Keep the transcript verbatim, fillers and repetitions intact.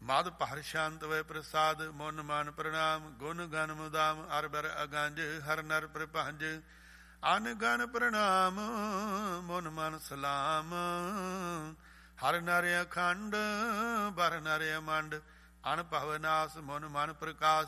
ਮਦ ਭਰ ਸ਼ਾਂਤ ਵੈ ਪ੍ਰਸਾਦ ਮਨ ਮਨ ਪ੍ਰਣਾਮ ਗੁਣ ਗਨ ਮੁਦਾਮ ਅਰ ਬਰ ਅਗੰਜ ਹਰ ਨਰ ਪ੍ਰਭੰਜ ਅਨ ਗਨ ਪ੍ਰਣਾਮ ਮਨ ਮਨ ਸਲਾਮ ਹਰ ਨਰ ਅਖੰਡ ਬਰ ਨਰ ਅਮੰਡ ਅਨਭਵ ਨਾਸ ਮਨ ਮਨ ਪ੍ਰਕਾਸ਼